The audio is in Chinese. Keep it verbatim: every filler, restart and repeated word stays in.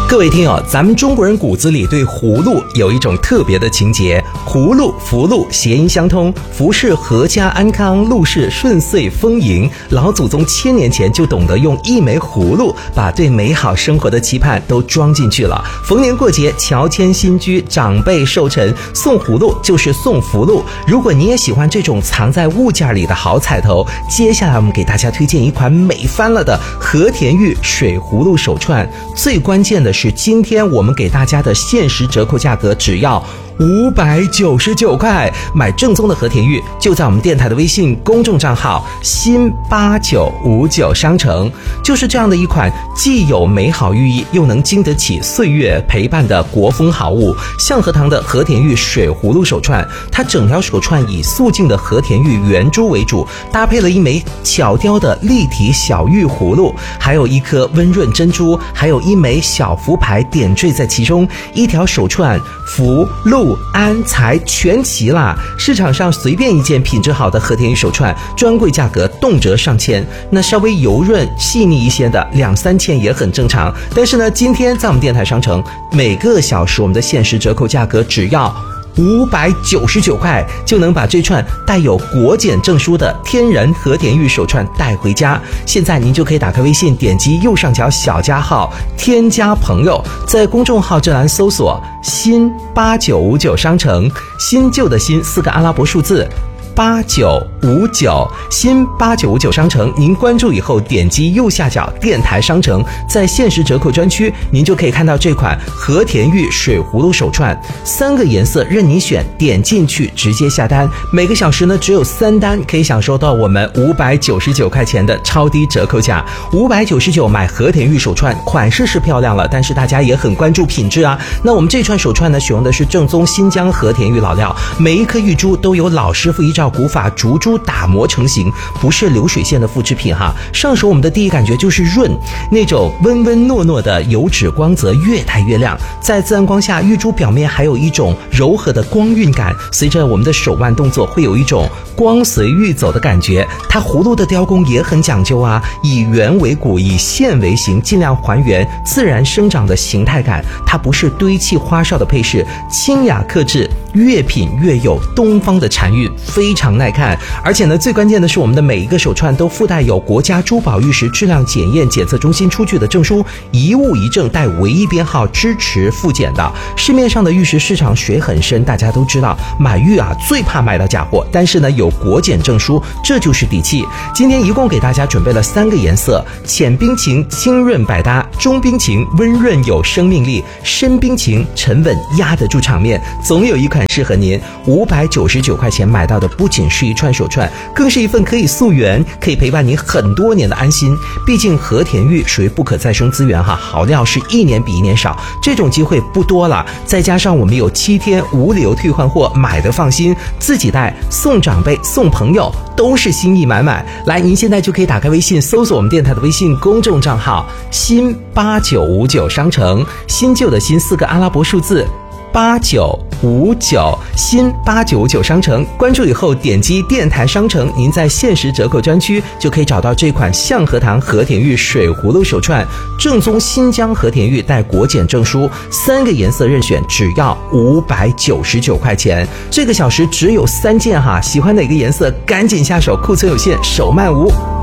各位听友，咱们中国人骨子里对葫芦有一种特别的情结，葫芦、福禄谐音相通，福是阖家安康，禄是顺遂丰盈。老祖宗千年前就懂得用一枚葫芦把对美好生活的期盼都装进去了。逢年过节，乔迁新居，长辈寿辰，送葫芦就是送福禄。如果你也喜欢这种藏在物件里的好彩头，接下来我们给大家推荐一款美翻了的和田玉水葫芦手串。最关键的是，今天我们给大家的限时折扣价格只要五百九十九块，买正宗的和田玉就在我们电台的微信公众账号新八九五九商城。就是这样的一款既有美好寓意又能经得起岁月陪伴的国风好物，象和堂的和田玉水葫芦手串。它整条手串以素净的和田玉圆珠为主，搭配了一枚巧雕的立体小玉葫芦，还有一颗温润珍珠，还有一枚小福牌点缀在其中。一条手串福禄安财全齐啦！市场上随便一件品质好的和田玉手串，专柜价格动辄上千，那稍微油润细腻一些的两三千也很正常。但是呢，今天在我们电台商城，每个小时我们的限时折扣价格只要五百九十九块，就能把这串带有国检证书的天然和田玉手串带回家。现在您就可以打开微信，点击右上角小加号，添加朋友，在公众号这栏搜索新八九五九商城，新旧的新四个阿拉伯数字八九五九，新八九五九商城，您关注以后点击右下角电台商城，在限时折扣专区，您就可以看到这款和田玉水葫芦手串，三个颜色任你选，点进去直接下单，每个小时呢只有三单，可以享受到我们五百九十九块钱的超低折扣价。五百九十九买和田玉手串，款式是漂亮了，但是大家也很关注品质啊。那我们这串手串呢，使用的是正宗新疆和田玉老料，每一颗玉珠都有老师傅依照古法竹珠打磨成型，不是流水线的复制品哈。上手我们的第一感觉就是润，那种温温糯糯的油脂光泽越带越亮，在自然光下，玉珠表面还有一种柔和的光晕感，随着我们的手腕动作会有一种光随玉走的感觉。它葫芦的雕工也很讲究啊，以圆为骨，以线为形，尽量还原自然生长的形态感。它不是堆砌花哨的配饰，清雅克制，越品越有东方的禅韵，非常耐看。而且呢，最关键的是我们的每一个手串都附带有国家珠宝玉石质量检验检测中心出具的证书，一物一证，带唯一编号，支持复检的。市面上的玉石市场水很深，大家都知道买玉啊最怕买到假货，但是呢有国检证书，这就是底气。今天一共给大家准备了三个颜色，浅冰情清润百搭，中冰情温润有生命力，深冰情沉稳压得住场面，总有一款适合您。五百九十九块钱买到的不仅是一串手串，更是一份可以溯源，可以陪伴您很多年的安心。毕竟和田玉属于不可再生资源哈，好料是一年比一年少，这种机会不多了。再加上我们有七天无理由退换货，买的放心，自己带、送长辈、送朋友都是心意满满。来，您现在就可以打开微信，搜索我们电台的微信公众账号新八九五九商城，新旧的新四个阿拉伯数字八九五九，新八九五九商城，关注以后点击电台商城，您在限时折扣专区就可以找到这款象和堂和田玉水葫芦手串，正宗新疆和田玉，带国检证书，三个颜色任选，只要五百九十九块钱。这个小时只有三件哈，喜欢哪个颜色赶紧下手，库存有限，手慢无。